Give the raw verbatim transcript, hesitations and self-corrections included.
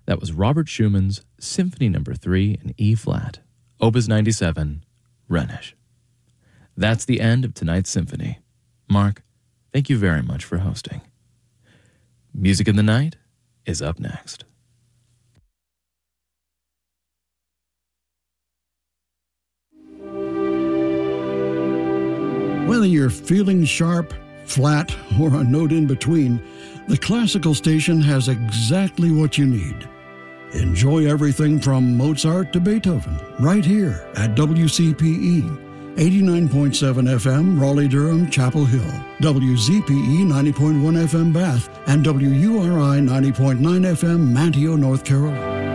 That was Robert Schumann's Symphony Number three in E-flat, Opus ninety-seven, Renish. That's the end of tonight's symphony. Mark, thank you very much for hosting. Music in the Night is up next. Whether you're feeling sharp, flat, or a note in between, the Classical Station has exactly what you need. Enjoy everything from Mozart to Beethoven right here at W C P E, eighty-nine point seven F M, Raleigh-Durham, Chapel Hill, W Z P E ninety point one F M, Bath, and W U R I ninety point nine F M, Manteo, North Carolina.